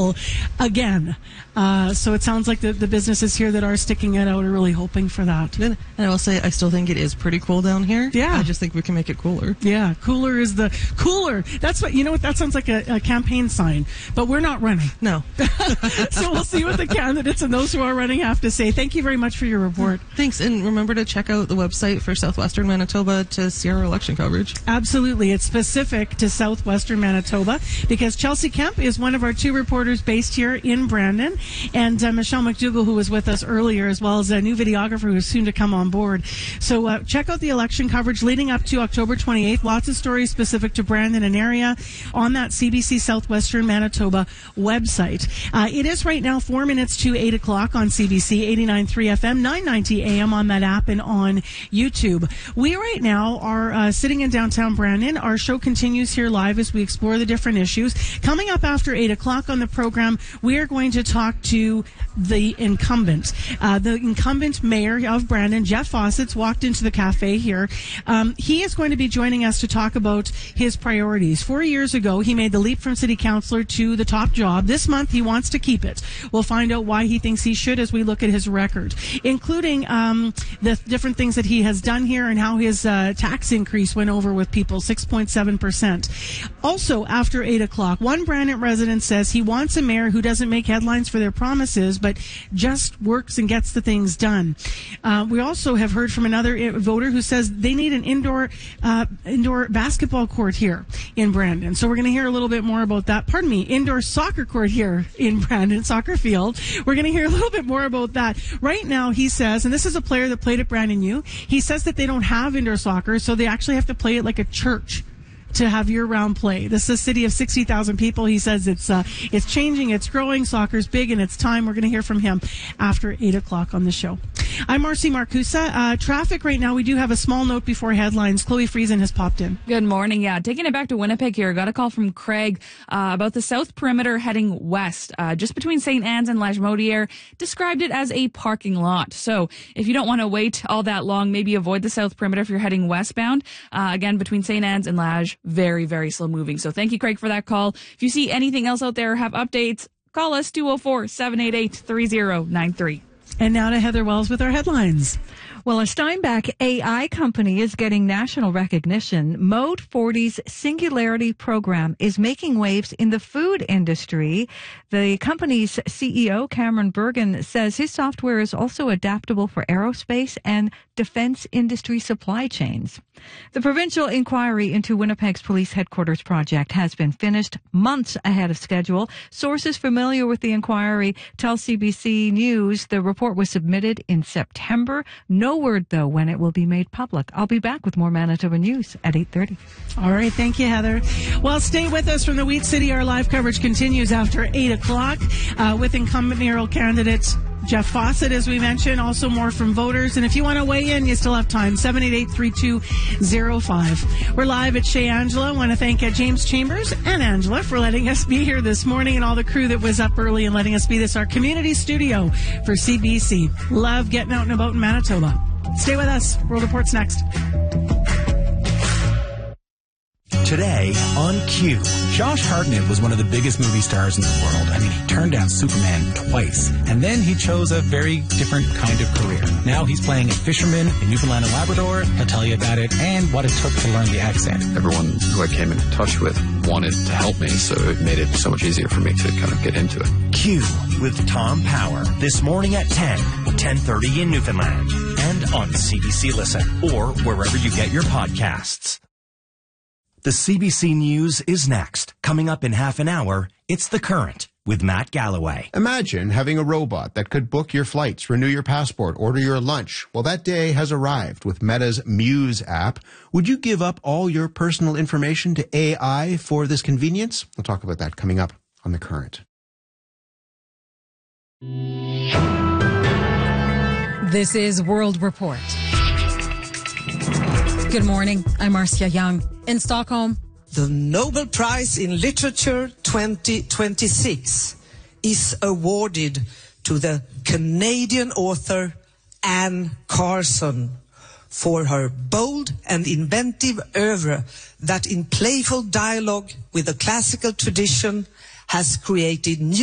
full again. So it sounds like the businesses here that are sticking it out are really hoping for that. And I will say, I still think it is pretty cool down here. Yeah. I just think we can make it cooler. Yeah, cooler is the cooler. That's what, you know what, that sounds like a campaign sign, but we're not running. No. So we'll see what the candidates and those who are running have to say. Thank you very much for your report. Thanks. And remember to check out the website for Southwestern Manitoba to see our election coverage. Absolutely. It's specific to Southwestern Manitoba because Chelsea Kemp is one of our two reporters based here in Brandon, and Michelle McDougall, who was with us earlier, as well as a new videographer who is soon to come on board. So check out the election coverage leading up to October 28th. Lots of stories specific to Brandon and area on that CBC Southwestern Manitoba website. It is right now 4 minutes to 8 o'clock on CBC 89.3 FM, 990 AM on that app and on YouTube. We right now are sitting in downtown Brandon. Our show continues here live as we explore the different issues. Coming up after 8 o'clock on the program, we are going to talk to the incumbent. The incumbent mayor of Brandon, Jeff Fawcett's walked into the cafe here. He is going to be joining us to talk about his priorities. 4 years ago, he made the leap from city councillor to the top job. This month, he wants to keep it. We'll find out why he thinks he should as we look at his record, including the different things that he has done here and how his tax increase went over with people, 6.7%. Also, after 8 o'clock, one Brandon resident says he wants a mayor who doesn't make headlines for their promises, but just works and gets the things done. We also have heard from another voter who says they need an indoor basketball court here in Brandon. So we're going to hear a little bit more about that. Pardon me, indoor soccer court here in Brandon, soccer field. We're going to hear a little bit more about that. Right now, he says, and this is a player that played at Brandon U, he says that they don't have indoor soccer, so they actually have to play it like a church to have year-round play. This is a city of 60,000 people. He says it's changing, it's growing, soccer's big, and it's time. We're going to hear from him after 8 o'clock on the show. I'm Marcy Marcusa. Traffic right now, we do have a small note before headlines. Chloe Friesen has popped in. Good morning. Yeah, taking it back to Winnipeg here. Got a call from Craig about the South Perimeter heading west, just between St. Anne's and Lagimodiere. Described it as a parking lot. So if you don't want to wait all that long, maybe avoid the South Perimeter if you're heading westbound. Again, between St. Anne's and Lage, very, very slow moving. So thank you, Craig, for that call. If you see anything else out there or have updates, call us 204-788-3093. And now to Heather Wells with our headlines. Well, a Steinbach AI company is getting national recognition. Mode 40's Singularity program is making waves in the food industry. The company's CEO, Cameron Bergen, says his software is also adaptable for aerospace and defense industry supply chains. The provincial inquiry into Winnipeg's police headquarters project has been finished months ahead of schedule. Sources familiar with the inquiry tell CBC News the report was submitted in September. No word, though, when it will be made public. I'll be back with more Manitoba News at 8:30. All right. Thank you, Heather. Well, stay with us from the Wheat City. Our live coverage continues after 8 o'clock with incumbent mayoral candidate Jeff Fawcett, as we mentioned. Also more from voters. And if you want to weigh in, you still have time. 788-3205. We're live at Chez Angela. I want to thank James Chambers and Angela for letting us be here this morning, and all the crew that was up early and letting us be this, our community studio for CBC. Love getting out and about in Manitoba. Stay with us. World Report's next. Today on Q, Josh Hartnett was one of the biggest movie stars in the world. I mean, he turned down Superman twice, and then he chose a very different kind of career. Now he's playing a fisherman in Newfoundland and Labrador. He'll tell you about it and what it took to learn the accent. Everyone who I came into touch with wanted to help me, so it made it so much easier for me to kind of get into it. Q with Tom Power this morning at 10:30 in Newfoundland, and on CBC Listen or wherever you get your podcasts. The CBC News is next. Coming up in half an hour, it's The Current with Matt Galloway. Imagine having a robot that could book your flights, renew your passport, order your lunch. Well, that day has arrived with Meta's Muse app. Would you give up all your personal information to AI for this convenience? We'll talk about that coming up on The Current. This is World Report. Good morning. I'm Marcia Young. In Stockholm, the Nobel Prize in Literature 2026 is awarded to the Canadian author Anne Carson for her bold and inventive oeuvre that in playful dialogue with the classical tradition has created new